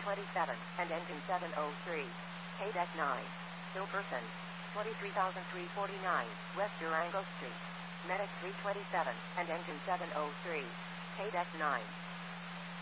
327, and engine 703. KDEC 9. Hilperson. 23,349, West Durango Street. Medic 327, and engine 703. KDEC 9.